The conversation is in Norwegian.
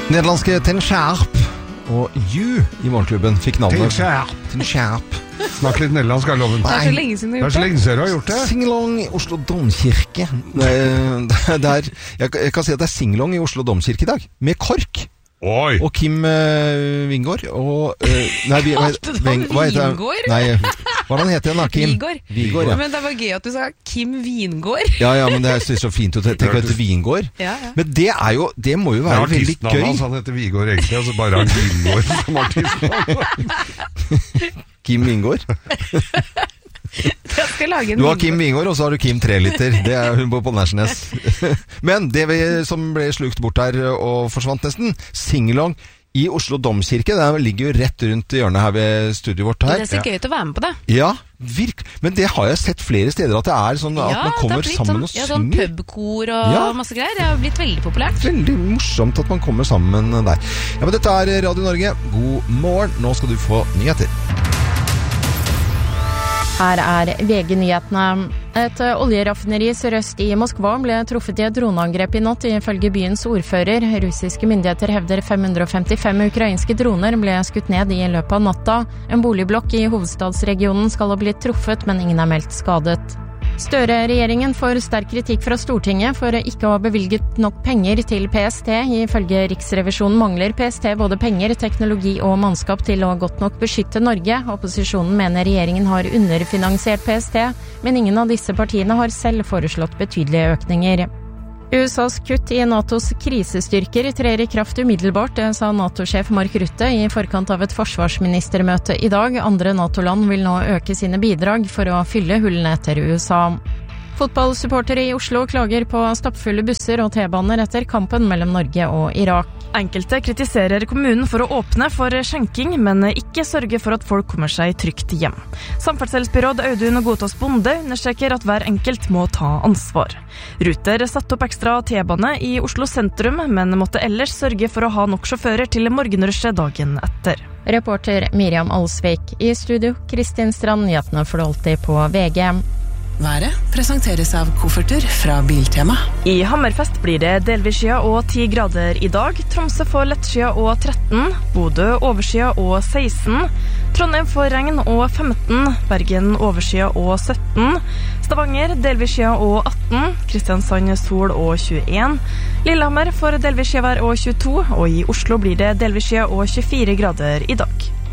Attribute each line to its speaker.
Speaker 1: Nederlandske Ten Scherp og You I morgenklubben fikk navnet Ten Scherp.
Speaker 2: Snakk litt nederlandsk av loven.
Speaker 3: Det så lenge siden du har gjort det.
Speaker 2: Det så lenge siden du har gjort det.
Speaker 1: Singalong I Oslo Domkirke. Jeg kan si at det singalong I Oslo Domkirke I dag, med KORK.
Speaker 2: Oi.
Speaker 1: Og Kim Vingård og nei, hva heter
Speaker 3: Vingård?
Speaker 1: Nei, hva heter han da? Kim Vingård, ja.
Speaker 3: Men det var gøy at du sa Kim Vingård.
Speaker 1: Ja, men det så fint å tenke at Vingård.
Speaker 3: Ja.
Speaker 1: Men det må jo være veldig gøy.
Speaker 2: Han heter Vingård egentlig, og så bare han Vingård som artistnavn.
Speaker 1: Kim Vingård. Du har Kim Vingård, og så har du Kim 3 liter. Det hun bor på Nærsnes. Men det som ble slukt bort der og forsvant nesten, singalong I Oslo Domkirke, det ligger jo rett rundt hjørnet her ved studioet vårt her.
Speaker 3: Det ser gøy ut å være med på det.
Speaker 1: Ja, men det har jeg sett flere steder, at det sånn at man kommer sammen og synger.
Speaker 3: Ja, sånn pubkor og masse greier. Det har blitt veldig populært.
Speaker 1: Veldig morsomt at man kommer sammen der. Ja, men dette Radio Norge. God morgen. Nå skal du få nyheter.
Speaker 4: Her VG-nyhetene. Et oljeraffineri sørøst I Moskva ble truffet I et droneangrep I natt, ifølge byens ordfører. Russiske myndigheter hevder 555 ukrainske droner ble skutt ned I løpet av natta. En boligblokk I hovedstadsregionen skal ha blitt truffet, men ingen meldt skadet. Støre-regjeringen får sterk kritikk fra Stortinget for ikke å ha bevilget nok penger til PST. Ifølge Riksrevisjonen mangler PST både penger, teknologi og mannskap til å godt nok beskytte Norge. Opposisjonen mener regjeringen har underfinansiert PST, men ingen av disse partiene har selv foreslått betydelige økninger. USAs kutt I NATOs krisestyrker trer I kraft umiddelbart, sa NATO-sjef Mark Rutte I forkant av et forsvarsministermøte I dag. Andre NATO-land vil nå øke sine bidrag for å fylle hullene etter USA. Fotballsupportere I Oslo klager på stappfulle busser og T-baner etter kampen mellom Norge og Irak.
Speaker 5: Enkelte kritiserer kommunen for å åpne for skjenking, men ikke sørge for at folk kommer seg trygt hjem. Samferdselsbyråd Audun Gotaas Bonde understreker at hver enkelt må ta ansvar. Ruter satte opp ekstra T-bane I Oslo sentrum, men måtte ellers sørge for å ha nok sjåfører til morgenrushet dagen etter.
Speaker 4: Reporter Miriam Alsvik. I studio, Kristin Strand, nyhetene for alltid på VG.
Speaker 6: Været presenteres av kofferter fra Biltema.
Speaker 5: I Hammerfest blir det delvis skya og 10 grader I dag. Tromsø får lettskya og 13. Bodø overskya og 16. Trondheim får regn og 15. Bergen overskya og 17. Stavanger delvis skya og 18. Kristiansand sol og 21. Lillehammer får delvis skya vær og 22. Og I Oslo blir det delvis skya og 24 grader I dag.